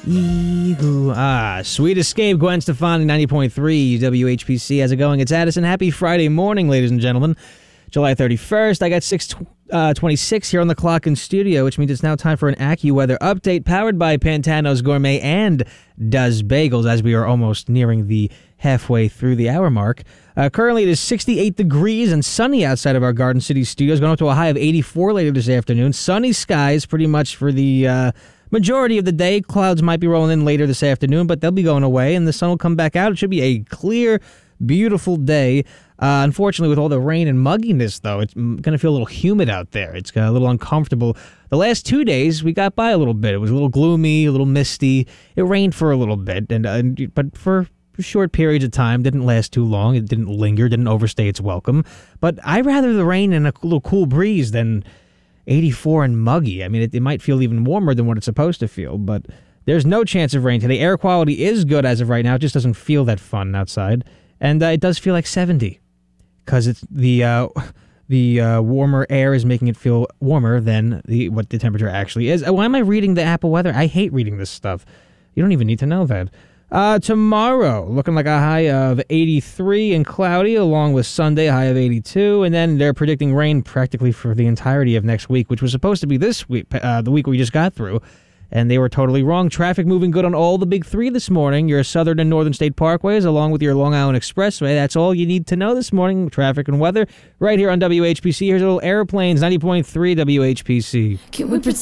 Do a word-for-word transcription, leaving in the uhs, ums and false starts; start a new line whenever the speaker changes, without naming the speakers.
Eehoo. Ah, Sweet Escape, Gwen Stefani, ninety point three W H P C. How's it going? It's Addison. Happy Friday morning, ladies and gentlemen. July thirty-first. I got six twenty-six here on the clock in studio, which means it's now time for an AccuWeather update powered by Pantano's Gourmet and Does Bagels, as we are almost nearing the halfway through the hour mark. Uh, currently, it is sixty-eight degrees and sunny outside of our Garden City studios, going up to a high of eighty-four later this afternoon. Sunny skies pretty much for the uh, majority of the day. Clouds might be rolling in later this afternoon, but they'll be going away, and the sun will come back out. It should be a clear, beautiful day. Uh, unfortunately, with all the rain and mugginess, though, it's going to feel a little humid out there. It's a little uncomfortable. The last two days, we got by a little bit. It was a little gloomy, a little misty. It rained for a little bit, and uh, but for short periods of time. Didn't last too long. It didn't linger, didn't overstay its welcome. But I'd rather the rain and a little cool breeze than eighty-four and muggy. I mean, it, it might feel even warmer than what it's supposed to feel, but there's no chance of rain today. Air quality is good as of right now. It just doesn't feel that fun outside. And uh, it does feel like seventy. Because it's the uh, the uh, warmer air is making it feel warmer than the what the temperature actually is. Why am I reading the Apple weather? I hate reading this stuff. You don't even need to know that. Uh, tomorrow, looking like a high of eighty-three and cloudy, along with Sunday, a high of eighty-two. And then they're predicting rain practically for the entirety of next week, which was supposed to be this week, uh, the week we just got through. And they were totally wrong. Traffic moving good on all the big three this morning. Your Southern and Northern State Parkways, along with your Long Island Expressway. That's all you need to know this morning. Traffic and weather right here on W H P C. Here's a little Airplanes, ninety point three W H P C. Can we pretend